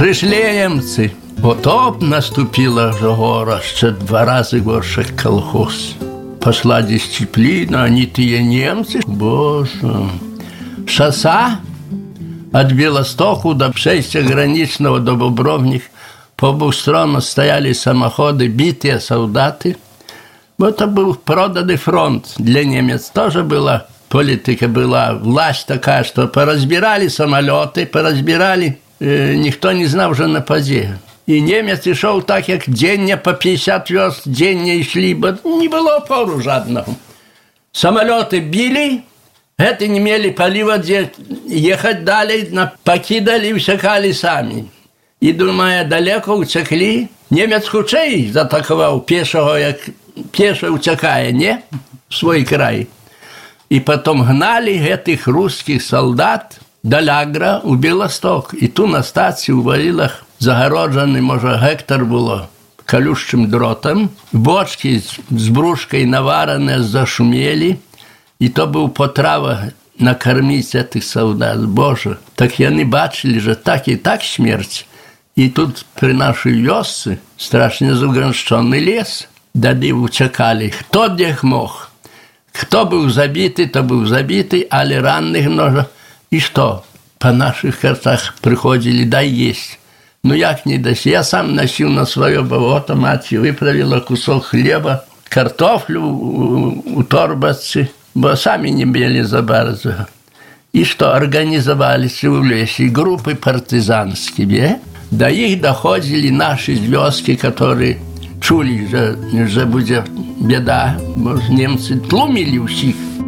Прийшли німці. Потоп наступила же гора, ще 2 рази горше колхоз. Пошла дисциплина, они тые немцы, боже. Шосса от Белостоку до Пшейся граничного до Бобровних. По обеих сторонах стояли самоходы, битые солдаты. Это был проданный фронт для немец. Тоже была политика, была власть такая, что поразбирали самолеты, поразбирали. Никто не знал уже на позе. И немец шел так, как день по 50 верст, день не шли, бо не было опору жадного. Самолеты били, это не имели полива, где ехать далее, покидали, всякали сами. И, думая, далеко утекли. Немец худший затаковал пешего, як пеший утекая, не? В свой край. И потом гнали этих русских солдат до Лягра у Белосток. И ту на стації у Варилах загороджений, може, гектар було колючим дротом. Бочки з брушкою наварене зашумели. І то був потрава накормити цих солдат. Боже, так вони бачили, що так і так смерть. І тут при нашій вёсці страшно заграничений ліс. Дады утекали, хто де мог. Хто був забитий, то був забитий, але ранних много. І що? По наших картах приходили, дай есть. Ну як не дасть? Я сам носил на свое болото, мать выправила кусок хлеба, картофлю у торбаці, бо самі не били за bardzo. И что, организовались в лесе группы партизанские, до их доходили наши звездки, которые чули, что будет беда. Немцы тлумили всех.